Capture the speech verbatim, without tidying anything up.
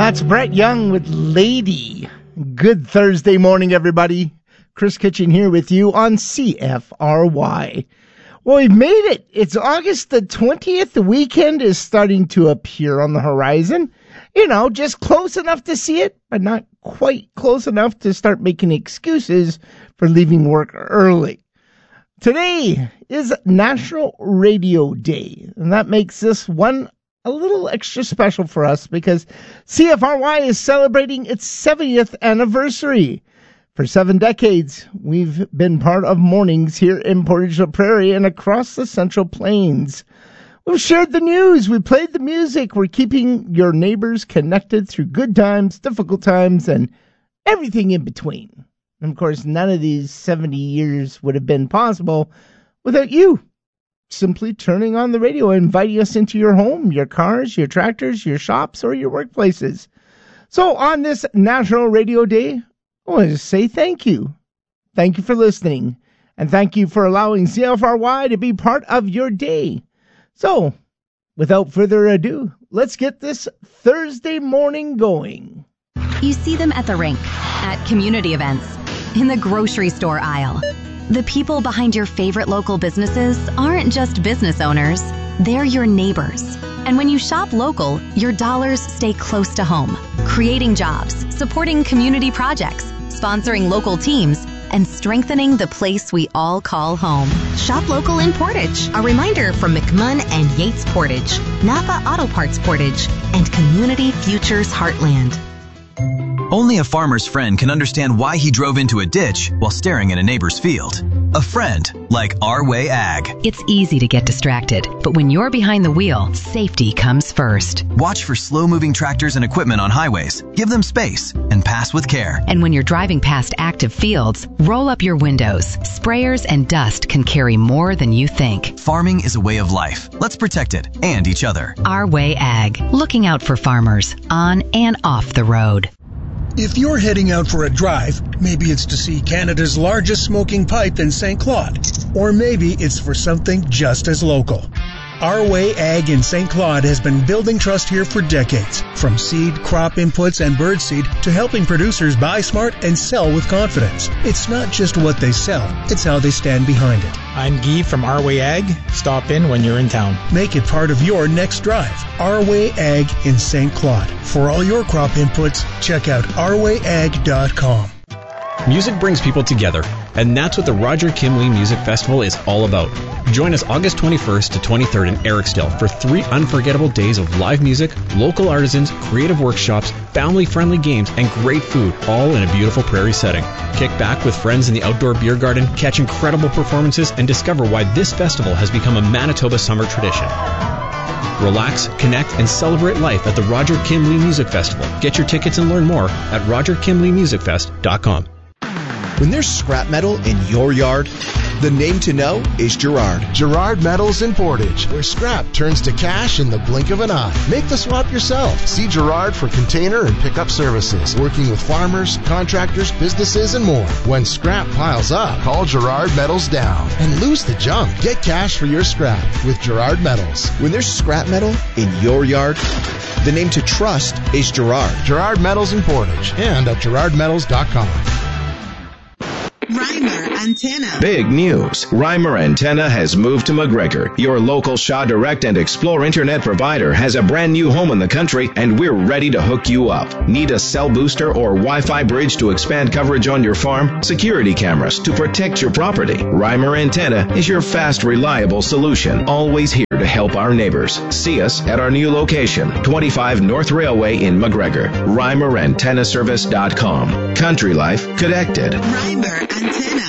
That's Brett Young with Lady. Good Thursday morning, everybody. Chris Kitchen here with you on C F R Y. Well, we've made it. It's August the twentieth. The weekend is starting to appear on the horizon. You know, just close enough to see it, but not quite close enough to start making excuses for leaving work early. Today is National Radio Day, and that makes this one a little extra special for us because C F R Y is celebrating its seventieth anniversary. For seven decades, we've been part of mornings here in Portage la Prairie and across the Central Plains. We've shared the news, we played the music, we're keeping your neighbors connected through good times, difficult times, and everything in between. And of course, none of these seventy years would have been possible without you simply turning on the radio and inviting us into your home, your cars, your tractors, your shops, or your workplaces. So on this National Radio Day, I want to say thank you. Thank you for listening. And thank you for allowing C F R Y to be part of your day. So, without further ado, let's get this Thursday morning going. You see them at the rink, at community events, in the grocery store aisle. The people behind your favorite local businesses aren't just business owners, they're your neighbors. And when you shop local, your dollars stay close to home, creating jobs, supporting community projects, sponsoring local teams, and strengthening the place we all call home. Shop local in Portage. A reminder from McMunn and Yates Portage, Napa Auto Parts Portage, and Community Futures Heartland. Only a farmer's friend can understand why he drove into a ditch while staring at a neighbor's field. A friend like Our Way Ag. It's easy to get distracted, but when you're behind the wheel, safety comes first. Watch for slow-moving tractors and equipment on highways. Give them space and pass with care. And when you're driving past active fields, roll up your windows. Sprayers and dust can carry more than you think. Farming is a way of life. Let's protect it and each other. Our Way Ag. Looking out for farmers on and off the road. If you're heading out for a drive, maybe it's to see Canada's largest smoking pipe in Saint Claude, or maybe it's for something just as local. Our Way Ag in Saint Claude has been building trust here for decades, from seed, crop inputs, and birdseed to helping producers buy smart and sell with confidence. It's not just what they sell, it's how they stand behind it. I'm Guy from Our Way Ag. Stop in when you're in town. Make it part of your next drive. Our Way Ag in Saint Claude. For all your crop inputs, check out our way ag dot com. Music brings people together, and that's what the Roger Kimley Music Festival is all about. Join us August twenty-first to twenty-third in Eriksdale for three unforgettable days of live music, local artisans, creative workshops, family-friendly games, and great food, all in a beautiful prairie setting. Kick back with friends in the outdoor beer garden, catch incredible performances, and discover why this festival has become a Manitoba summer tradition. Relax, connect, and celebrate life at the Roger Kimley Music Festival. Get your tickets and learn more at roger kimley music fest dot com. When there's scrap metal in your yard, the name to know is Gerard. Gerard Metals in Portage, where scrap turns to cash in the blink of an eye. Make the swap yourself. See Gerard for container and pickup services, working with farmers, contractors, businesses, and more. When scrap piles up, call Gerard Metals down and lose the junk. Get cash for your scrap with Gerard Metals. When there's scrap metal in your yard, the name to trust is Gerard. Gerard Metals in Portage and at gerard metals dot com. Reimer Antenna. Big news. Reimer Antenna has moved to McGregor. Your local Shaw Direct and Explore internet provider has a brand new home in the country, and we're ready to hook you up. Need a cell booster or Wi-Fi bridge to expand coverage on your farm? Security cameras to protect your property? Reimer Antenna is your fast, reliable solution. Always here to help our neighbors. See us at our new location, twenty-five North Railway in McGregor. Reimer Antenna Service dot com. Country life connected. Reimer Antenna.